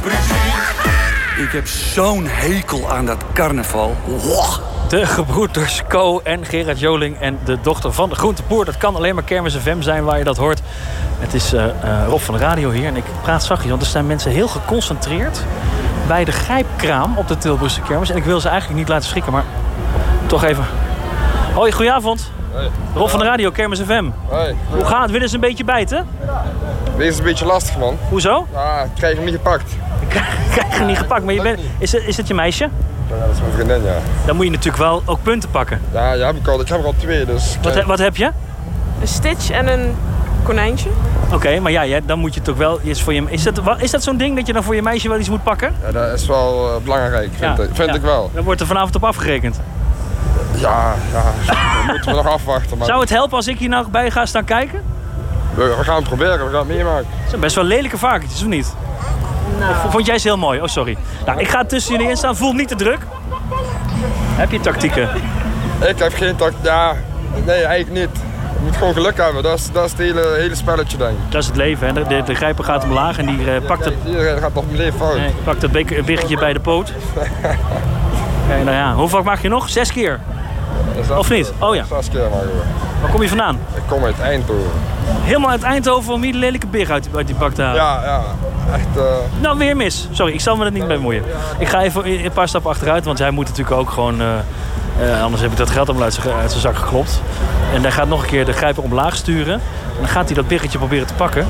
Ik heb zo'n hekel aan dat carnaval. De gebroeders Co en Gerard Joling en de dochter van de groenteboer. Dat kan alleen maar Kermis FM zijn waar je dat hoort. Het is Rob van de Radio hier en ik praat zachtjes, want er staan mensen heel geconcentreerd bij de grijpkraam op de Tilburgse kermis. En ik wil ze eigenlijk niet laten schrikken, maar toch even. Hoi, goedenavond. Hey. Rob van de Radio, Kermis FM. Hey. Hoe gaat het? Willen ze een beetje bijten? Dit is een beetje lastig, man. Hoezo? Ja, ik krijg hem niet gepakt. Ik krijg hem niet gepakt, maar is het je meisje? Ja, dat is mijn vriendin, ja. Dan moet je natuurlijk wel ook punten pakken. Ja, heb ik al. Ik heb er al 2, dus... Wat heb je? Een Stitch en een konijntje. Oké, maar ja, dan moet je toch wel iets voor je... Is dat zo'n ding dat je dan voor je meisje wel iets moet pakken? Ja, dat is wel belangrijk, vind ik wel. Dan wordt er vanavond op afgerekend. Ja, dan moeten we nog afwachten. Maar... Zou het helpen als ik hier nou bij ga staan kijken? We gaan het proberen, we gaan het meemaken. Het zijn best wel lelijke varkentjes, of niet? Nou. Of vond jij ze heel mooi? Oh, sorry. Nou, ik ga tussen jullie in staan. Voel niet te druk. Heb je tactieken? Ik heb geen tactiek. Ja, nee, eigenlijk niet. Je moet gewoon geluk hebben. Dat is het hele spelletje, denk ik. Dat is het leven, hè? De grijper gaat omlaag en die pakt het... Iedereen gaat nog meteen fout. Nee, pakt het biggetje bij de poot. Okay, nou ja, hoe vaak maak je nog? 6 keer? Of niet? Oh ja. 6 keer maken we. Waar kom je vandaan? Ik kom uit Eindhoven. Helemaal uit Eindhoven om hier de lelijke big uit die bak te halen? Ja, echt... Nou, weer mis. Sorry, ik zal me er niet bij bemoeien. Ik ga even een paar stappen achteruit, want hij moet natuurlijk ook gewoon... anders heb ik dat geld allemaal uit zijn zak geklopt. En hij gaat nog een keer de grijper omlaag sturen. En dan gaat hij dat biggetje proberen te pakken.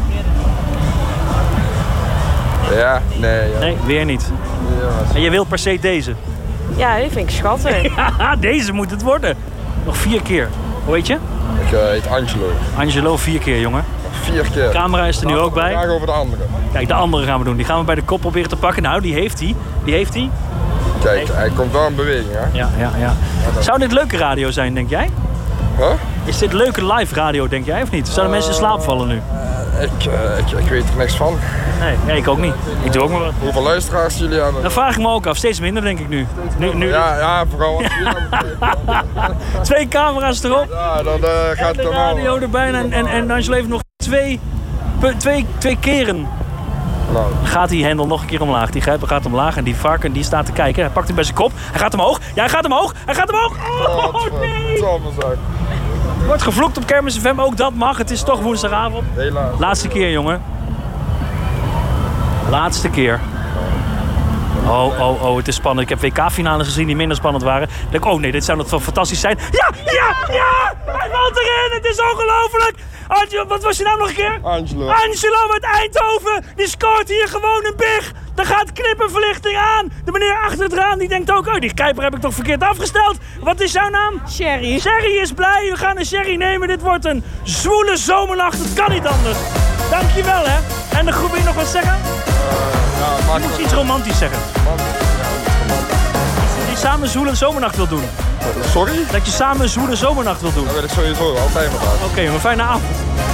Ja, nee. Ja. Nee, weer niet. Ja, en je wilt per se deze? Ja, die vind ik schattig. Ja, deze moet het worden. Nog 4 keer. Hoe heet je? Ik heet Angelo. Angelo, 4 keer, jongen. 4 keer. De camera is er nu ook bij. Vraag over de andere. Kijk, de andere gaan we doen. Die gaan we bij de kop proberen te pakken. Nou, die heeft hij. Kijk, hij komt wel in beweging, hè? Ja. Zou dit leuke radio zijn, denk jij? Huh? Is dit leuke live radio, denk jij, of niet? Zouden mensen in slaap vallen nu? Ik weet er niks van. Nee, ik ook niet. Ik doe ook maar wat. Hoeveel luisteraars jullie hebben? Dat vraag ik me ook af. Steeds minder, denk ik nu. Ja, vooral als jullie hebben. 2 camera's erop. Ja, dan gaat het de radio erbij en Angelo heeft nog twee keren. Nou. Gaat die hendel nog een keer omlaag. Die grijper gaat omlaag en die varken die staat te kijken. Hij pakt hem bij zijn kop. Hij gaat omhoog. Ja, hij gaat omhoog. Oh, nee. Wordt gevloekt op Kermis FM. Ook dat mag. Het is toch woensdagavond. Helaas. Laatste keer, jongen. Laatste keer. Oh, het is spannend. Ik heb WK-finales gezien die minder spannend waren. Ik denk, oh nee, dit zou nog fantastisch zijn. Ja! Hij valt erin! Het is ongelooflijk! Wat was je naam nog een keer? Angelo uit Eindhoven! Die scoort hier gewoon een big! Dan gaat knippenverlichting aan! De meneer achter het raam die denkt ook, oh, die kijper heb ik toch verkeerd afgesteld? Wat is jouw naam? Sherry. Sherry is blij, we gaan een sherry nemen. Dit wordt een zwoele zomernacht, het kan niet anders. Dankjewel, hè. En de groep, wil je nog wat zeggen? Je moet iets romantisch zeggen. Dat je samen een zwoele zomernacht wil doen. Sorry? Dat je samen een zwoele zomernacht wil doen. Dat wil ik sowieso altijd wat. Oké, een fijne avond.